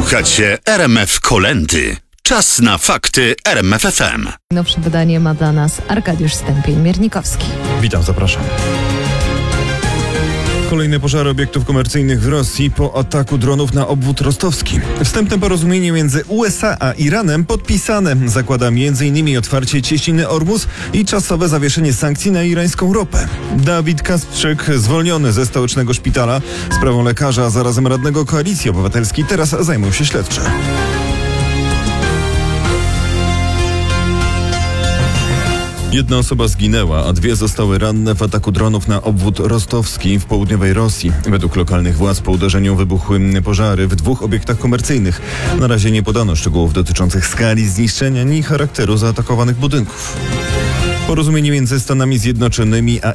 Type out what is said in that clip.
Słuchacie RMF Kolędy. Czas na fakty RMF FM. Nowsze wydanie ma dla nas Arkadiusz Stępień-Miernikowski. Witam, zapraszam. Kolejne pożary obiektów komercyjnych w Rosji po ataku dronów na obwód rostowski. Wstępne porozumienie między USA a Iranem podpisane. Zakłada m.in. otwarcie cieśniny Ormus i czasowe zawieszenie sankcji na irańską ropę. Dawid Kasprzyk, zwolniony ze stołecznego szpitala. Sprawą lekarza, a zarazem radnego Koalicji Obywatelskiej, teraz zajmą się śledczy. Jedna osoba zginęła, a dwie zostały ranne w ataku dronów na obwód rostowski w południowej Rosji. Według lokalnych władz po uderzeniu wybuchły pożary w dwóch obiektach komercyjnych. Na razie nie podano szczegółów dotyczących skali zniszczenia ani charakteru zaatakowanych budynków. Porozumienie między Stanami Zjednoczonymi a